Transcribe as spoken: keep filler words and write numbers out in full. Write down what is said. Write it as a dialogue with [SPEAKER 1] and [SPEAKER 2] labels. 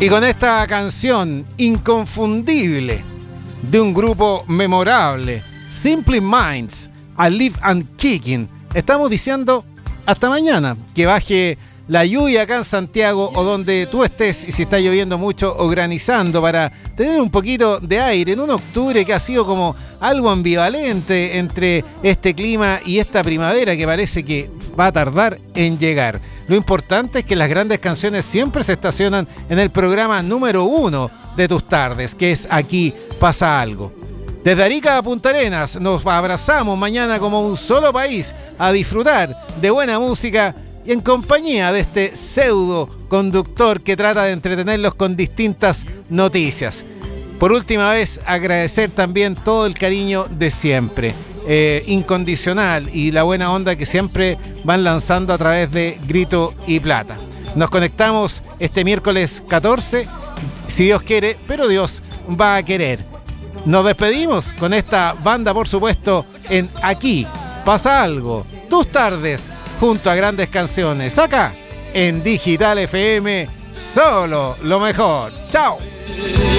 [SPEAKER 1] Y con esta canción inconfundible de un grupo memorable, Simple Minds, Alive and Kicking, estamos diciendo hasta mañana, que baje la lluvia acá en Santiago o donde tú estés, y si está lloviendo mucho o granizando, para tener un poquito de aire en un octubre que ha sido como algo ambivalente entre este clima y esta primavera que parece que va a tardar en llegar. Lo importante es que las grandes canciones siempre se estacionan en el programa número uno de tus tardes, que es Aquí Pasa Algo. Desde Arica a Punta Arenas nos abrazamos mañana como un solo país a disfrutar de buena música y en compañía de este pseudo conductor que trata de entretenerlos con distintas noticias. Por última vez, agradecer también todo el cariño de siempre, eh, incondicional, y la buena onda que siempre van lanzando a través de Grito y Plata. Nos conectamos este miércoles catorce, si Dios quiere, pero Dios va a querer. Nos despedimos con esta banda, por supuesto, en Aquí Pasa Algo, tus tardes, junto a grandes canciones, acá en Digital F M, solo lo mejor. ¡Chao!